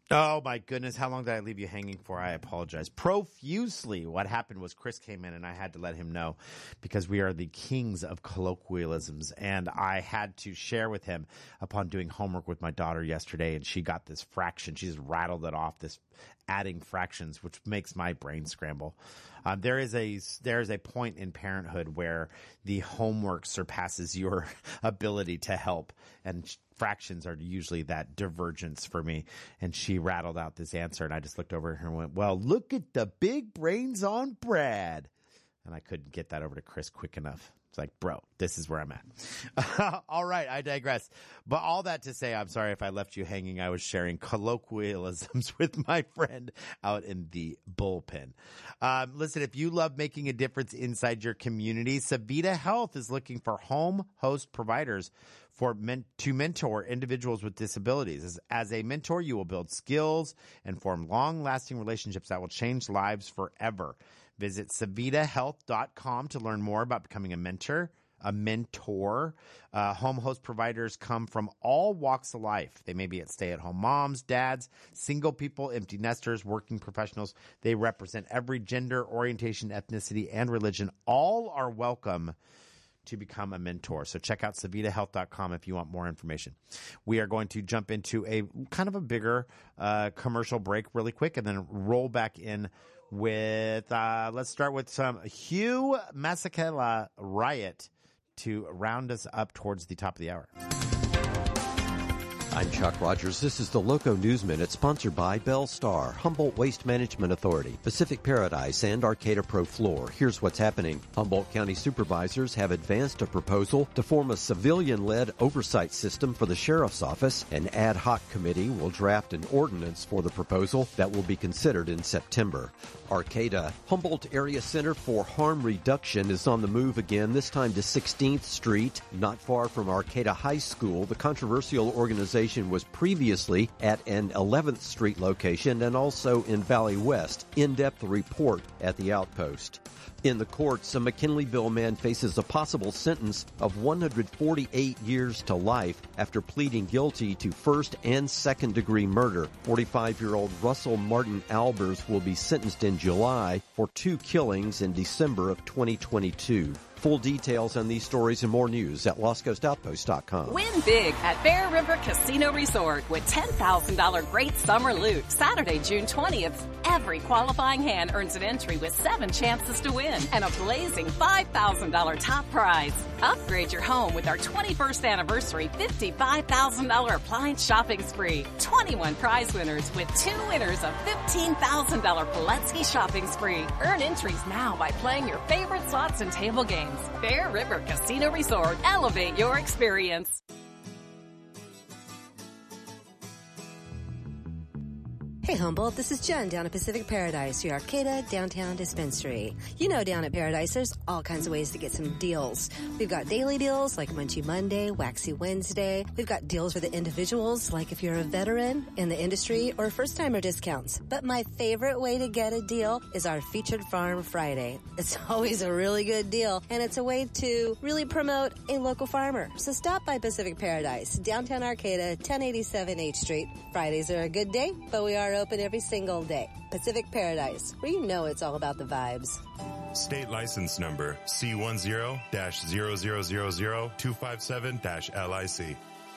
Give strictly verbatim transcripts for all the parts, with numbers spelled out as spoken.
Oh, my goodness. How long did I leave you hanging for? I apologize profusely. What happened was Chris came in and I had to let him know because we are the kings of colloquialisms. And I had to share with him upon doing homework with my daughter yesterday. And she got this fraction. She just rattled it off, this adding fractions, which makes my brain scramble. Um, there is a, there is a point in parenthood where the homework surpasses your ability to help. And fractions are usually that divergence for me. And she rattled out this answer and I just looked over at her and went, well, look at the big brains on Brad. And I couldn't get that over to Chris quick enough. It's like, bro, this is where I'm at. All right, I digress. But all that to say, I'm sorry if I left you hanging. I was sharing colloquialisms with my friend out in the bullpen. Um, listen, if you love making a difference inside your community, Savita Health is looking for home host providers for men- to mentor individuals with disabilities. As, as a mentor, you will build skills and form long-lasting relationships that will change lives forever. Visit savita health dot com to learn more about becoming a mentor. A mentor. Uh, home host providers come from all walks of life. They may be at stay-at-home moms, dads, single people, empty nesters, working professionals. They represent every gender, orientation, ethnicity, and religion. All are welcome to become a mentor. So check out savita health dot com if you want more information. We are going to jump into a kind of a bigger uh, commercial break really quick and then roll back in with, uh, let's start with some Hugh Masekela Riot to round us up towards the top of the hour. I'm Chuck Rogers. This is the Loco News Minute, sponsored by Bellstar, Humboldt Waste Management Authority, Pacific Paradise, and Arcata Pro Floor. Here's what's happening. Humboldt County supervisors have advanced a proposal to form a civilian-led oversight system for the Sheriff's Office. An ad hoc committee will draft an ordinance for the proposal that will be considered in September. Arcata, Humboldt Area Center for Harm Reduction, is on the move again, this time to sixteenth Street, not far from Arcata High School. The controversial organization was previously at an eleventh Street location and also in Valley West. In-depth report at the Outpost. In the courts, a McKinleyville man faces a possible sentence of one hundred forty-eight years to life after pleading guilty to first and second degree murder. forty-five-year-old Russell Martin Albers will be sentenced in July for two killings in December of twenty twenty-two. Full details on these stories and more news at Lost Coast Outpost dot com. Win big at Bear River Casino Resort with ten thousand dollars great summer loot Saturday, June twentieth. Every qualifying hand earns an entry with seven chances to win and a blazing five thousand dollars top prize. Upgrade your home with our twenty-first anniversary fifty-five thousand dollars appliance shopping spree. twenty-one prize winners with two winners of fifteen thousand dollars Pulaski shopping spree. Earn entries now by playing your favorite slots and table games. Bear River Casino Resort. Elevate your experience. Hey Humboldt, this is Jen down at Pacific Paradise, your Arcata downtown dispensary. You know down at Paradise there's all kinds of ways to get some deals. We've got daily deals like Munchie Monday, Waxy Wednesday. We've got deals for the individuals like if you're a veteran in the industry or first-timer discounts. But my favorite way to get a deal is our Featured Farm Friday. It's always a really good deal and it's a way to really promote a local farmer. So stop by Pacific Paradise, downtown Arcata, ten eighty-seven H Street. Fridays are a good day, but we are open every single day. Pacific Paradise, where you know it's all about the vibes. State license number C one zero dash zero zero zero zero two five seven dash L I C.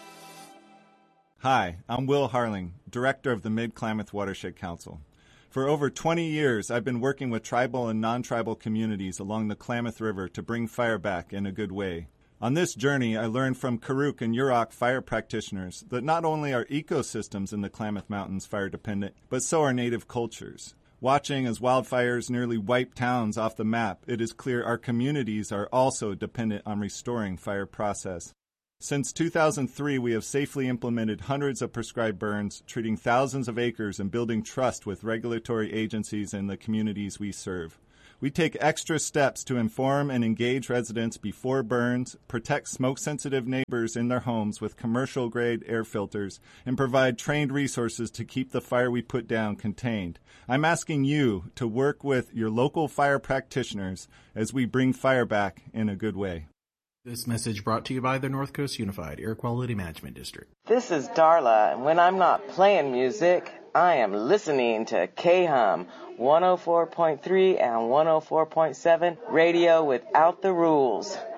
Hi, I'm Will Harling, Director of the Mid-Klamath Watershed Council. For over twenty years, I've been working with tribal and non-tribal communities along the Klamath River to bring fire back in a good way. On this journey, I learned from Karuk and Yurok fire practitioners that not only are ecosystems in the Klamath Mountains fire dependent, but so are native cultures. Watching as wildfires nearly wipe towns off the map, it is clear our communities are also dependent on restoring fire process. Since two thousand three, we have safely implemented hundreds of prescribed burns, treating thousands of acres and building trust with regulatory agencies and the communities we serve. We take extra steps to inform and engage residents before burns, protect smoke-sensitive neighbors in their homes with commercial-grade air filters, and provide trained resources to keep the fire we put down contained. I'm asking you to work with your local fire practitioners as we bring fire back in a good way. This message brought to you by the North Coast Unified Air Quality Management District. This is Darla, and when I'm not playing music, I am listening to K-Hum one oh four point three and one oh four point seven Radio Without the Rules.